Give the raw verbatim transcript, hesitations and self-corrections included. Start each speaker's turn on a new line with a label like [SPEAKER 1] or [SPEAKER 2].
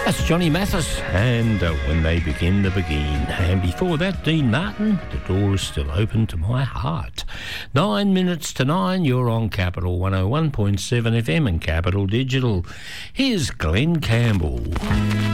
[SPEAKER 1] That's Johnny Mathis and uh, When They Begin to Begin. And before that, Dean Martin, The Door is Still Open to My Heart. Nine minutes to nine, you're on Capital one oh one point seven F M and Capital Digital. Here's Glenn Campbell.